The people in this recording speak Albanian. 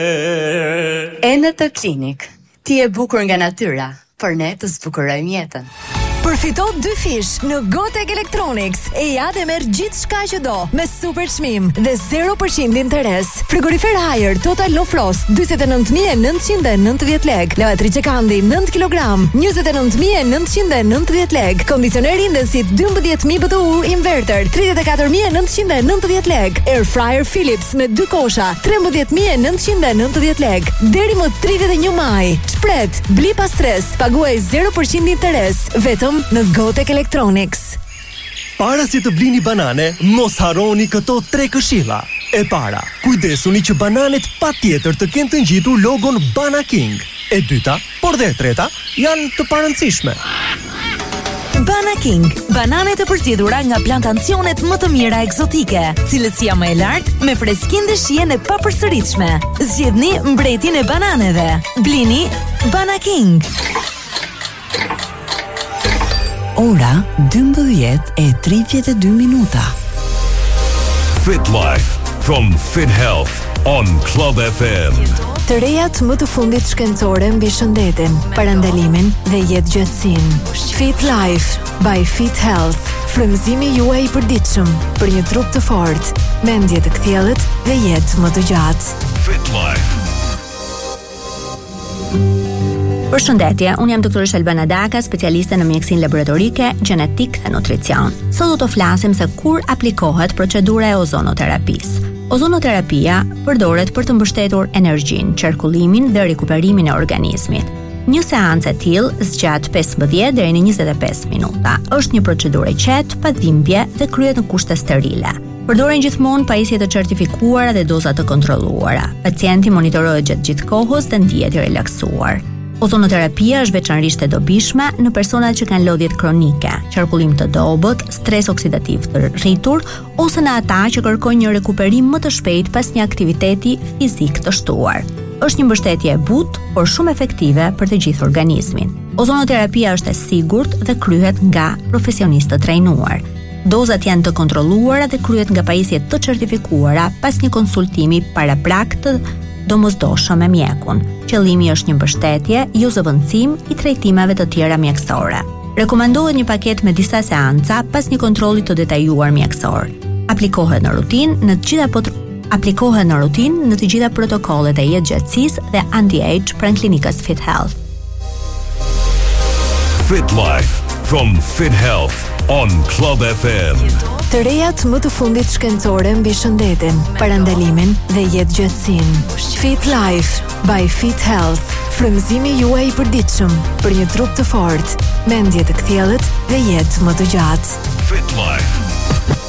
Enet Clinic. Ti e bukur nga natyra, por ne të zbukurojmë jetën. Përfito 2 fish në Gotek Electronics e ja dhe merr gjithçka që do me super çmim dhe 0% interes. Frigorifer Haier Total Low Frost 49990 lek, lavatriçe Kandi 9 kg 29990 lek, kondicioner Indesit 12000 BTU inverter 34990 lek, air fryer Philips me 2 kosha 13990 lek. Deri më 31 maj. Shpret, bli pa stres, paguaj 0% interes. Vetëm në Gotek Electronics. Para si të blini banane, mos harroni këto 3 këshilla. E para, kujdesuni që bananet patjetër të kenë të ngjitur logon Bana King. E dyta, por dhe e treta, janë të parëndësishme. Bana King, banane të përzgjedhura nga plantacionet më të mira ekzotike, cilësia më e lartë me freskinë dhe shijen e papërsëritshme. Zgjedhni mbretin e bananeve. Blini Bana King. Ora 12:32. Fit Life from Fit Health on Club FM. Të rejat më të fundit shkencore mbi shëndetin, parandalimin dhe jetëgjatësinë. Fit Life by Fit Health. Frymëzimi juaj i përditshëm për një trup të fortë, mendje të kthjellët dhe jetë më të gjatë. Fit Life. Përshëndetje, unë jam doktoresh Albana Daka, specialiste në mjekësinë laboratorike, gjenetik dhe nutricion. Sot do të flasim se kur aplikohet procedura e ozonoterapisë. Ozonoterapia përdoret për të mbështetur energjinë, qarkullimin dhe rikuperimin e organizmit. Një seancë e tillë zgjat 15 deri në 25 minuta. Është një procedurë e qetë, pa dhimbje dhe kryhet në kushte sterile. Përdoren gjithmonë pajisje të certifikuara dhe doza të kontrolluara. Pacienti monitorohet gjatë gjithë kohës dhe ndihet i relaksuar. Ozonoterapia është veçanërisht e dobishme në personat që kanë lodhjet kronike, qarkullim të dobët, stres oksidativ të rritur, ose në ata që kërkojnë një rikuperim më të shpejt pas një aktiviteti fizik të shtuar. Është një mbështetje e butë, por shumë efektive për të gjithë organizmin. Ozonoterapia është e sigurt dhe kryhet nga profesionistë të trajnuar. Dozat janë të kontrolluara dhe kryhet nga pajisje të certifikuara pas një konsultimi paraprak të domosdoshëm me mjekun. Qëllimi është një mbështetje, jo zëvendësim i trajtimeve të tjera mjekësore. Rekomandohet një paketë me disa seanca pas një kontrolli të detajuar mjekësor. Aplikohet në rutinë në të gjitha protokollet e jetëgjatësisë dhe anti-age pranë klinikës Fit Health. Fit Life from Fit Health on Club FM. Të rejat më të fundit shkencore mbi shëndetin, parandalimin dhe jetëgjatësinë. Fit Life by Fit Health. Frymëzimi juaj i përditshëm për një trup të fortë, mendje të kthjellët dhe jetë më të gjatë. Fit Life.